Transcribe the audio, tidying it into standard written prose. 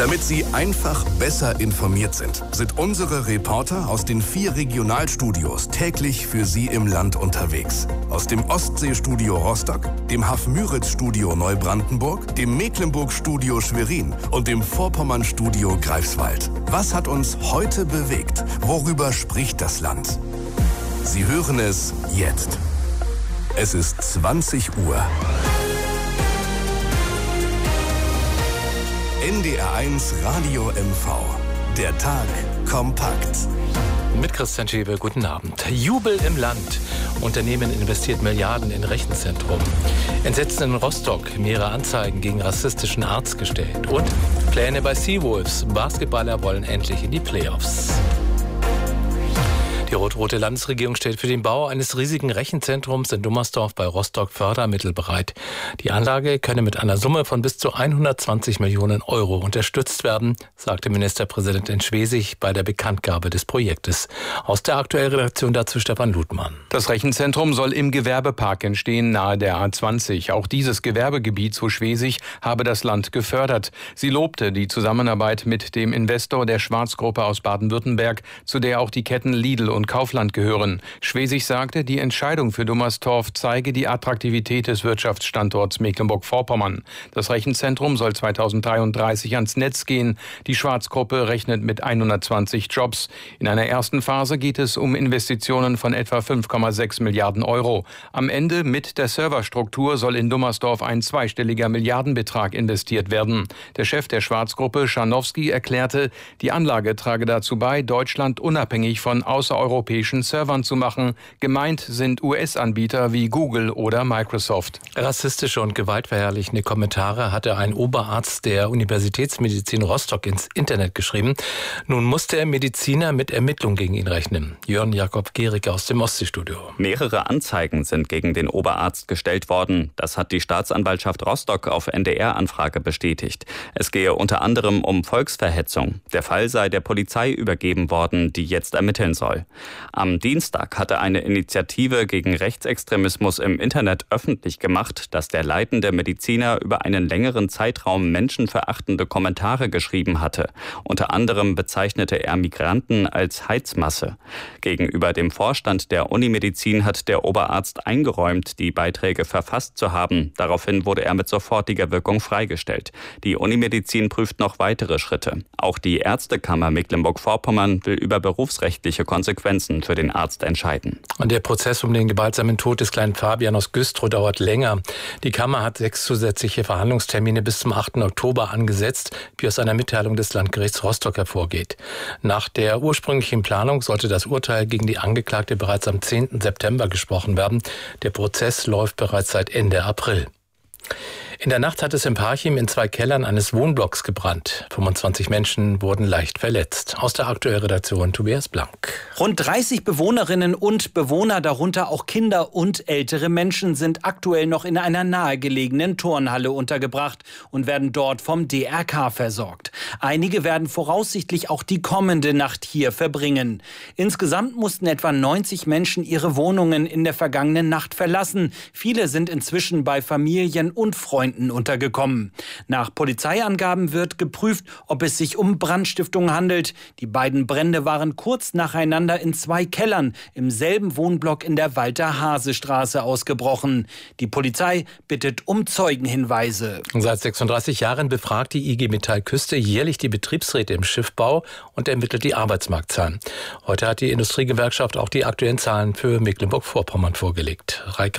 Damit Sie einfach besser informiert sind unsere Reporter aus den 4 Regionalstudios täglich für Sie im Land unterwegs. Aus dem Ostseestudio Rostock, dem Hafmüritz-Studio Neubrandenburg, dem Mecklenburg-Studio Schwerin und dem Vorpommern-Studio Greifswald. Was hat uns heute bewegt? Worüber spricht das Land? Sie hören es jetzt. Es ist 20 Uhr. NDR1 Radio MV. Der Tag kompakt. Mit Christian Schäbe, guten Abend. Jubel im Land. Unternehmen investiert Milliarden in Rechenzentrum. Entsetzen in Rostock. Mehrere Anzeigen gegen rassistischen Arzt gestellt. Und Pläne bei Seawolves. Basketballer wollen endlich in die Playoffs. Die rot-rote Landesregierung stellt für den Bau eines riesigen Rechenzentrums in Dummersdorf bei Rostock Fördermittel bereit. Die Anlage könne mit einer Summe von bis zu 120 Millionen Euro unterstützt werden, sagte Ministerpräsident in Schwesig bei der Bekanntgabe des Projektes. Aus der Aktuellredaktion dazu Stefan Ludmann. Das Rechenzentrum soll im Gewerbepark entstehen, nahe der A20. Auch dieses Gewerbegebiet zu Schwesig habe das Land gefördert. Sie lobte die Zusammenarbeit mit dem Investor der Schwarz-Gruppe aus Baden-Württemberg, zu der auch die Ketten Lidl und Kaufland gehören. Schwesig sagte, die Entscheidung für Dummersdorf zeige die Attraktivität des Wirtschaftsstandorts Mecklenburg-Vorpommern. Das Rechenzentrum soll 2033 ans Netz gehen. Die Schwarz-Gruppe rechnet mit 120 Jobs. In einer ersten Phase geht es um Investitionen von etwa 5,6 Milliarden Euro. Am Ende mit der Serverstruktur soll in Dummersdorf ein zweistelliger Milliardenbetrag investiert werden. Der Chef der Schwarz-Gruppe, Scharnowski, erklärte, die Anlage trage dazu bei, Deutschland unabhängig von außereuropäischen Servern zu machen. Gemeint sind US-Anbieter wie Google oder Microsoft. Rassistische und gewaltverherrlichende Kommentare hatte ein Oberarzt der Universitätsmedizin Rostock ins Internet geschrieben. Nun muss der Mediziner mit Ermittlungen gegen ihn rechnen. Jörn Jakob Gericke aus dem Ostseestudio. Mehrere Anzeigen sind gegen den Oberarzt gestellt worden. Das hat die Staatsanwaltschaft Rostock auf NDR-Anfrage bestätigt. Es gehe unter anderem um Volksverhetzung. Der Fall sei der Polizei übergeben worden, die jetzt ermitteln soll. Am Dienstag hatte eine Initiative gegen Rechtsextremismus im Internet öffentlich gemacht, dass der leitende Mediziner über einen längeren Zeitraum menschenverachtende Kommentare geschrieben hatte. Unter anderem bezeichnete er Migranten als Heizmasse. Gegenüber dem Vorstand der Unimedizin hat der Oberarzt eingeräumt, die Beiträge verfasst zu haben. Daraufhin wurde er mit sofortiger Wirkung freigestellt. Die Unimedizin prüft noch weitere Schritte. Auch die Ärztekammer Mecklenburg-Vorpommern will über berufsrechtliche Konsequenzen für den Arzt entscheiden. Und der Prozess um den gewaltsamen Tod des kleinen Fabian aus Güstrow dauert länger. Die Kammer hat 6 zusätzliche Verhandlungstermine bis zum 8. Oktober angesetzt, wie aus einer Mitteilung des Landgerichts Rostock hervorgeht. Nach der ursprünglichen Planung sollte das Urteil gegen die Angeklagte bereits am 10. September gesprochen werden. Der Prozess läuft bereits seit Ende April. In der Nacht hat es in Parchim in 2 Kellern eines Wohnblocks gebrannt. 25 Menschen wurden leicht verletzt. Aus der Aktuellredaktion Tobias Blank. Rund 30 Bewohnerinnen und Bewohner, darunter auch Kinder und ältere Menschen, sind aktuell noch in einer nahegelegenen Turnhalle untergebracht und werden dort vom DRK versorgt. Einige werden voraussichtlich auch die kommende Nacht hier verbringen. Insgesamt mussten etwa 90 Menschen ihre Wohnungen in der vergangenen Nacht verlassen. Viele sind inzwischen bei Familien und Freunden untergekommen. Nach Polizeiangaben wird geprüft, ob es sich um Brandstiftung handelt. Die beiden Brände waren kurz nacheinander in 2 Kellern im selben Wohnblock in der Walter-Hase-Straße ausgebrochen. Die Polizei bittet um Zeugenhinweise. Seit 36 Jahren befragt die IG Metall Küste jährlich die Betriebsräte im Schiffbau und ermittelt die Arbeitsmarktzahlen. Heute hat die Industriegewerkschaft auch die aktuellen Zahlen für Mecklenburg-Vorpommern vorgelegt.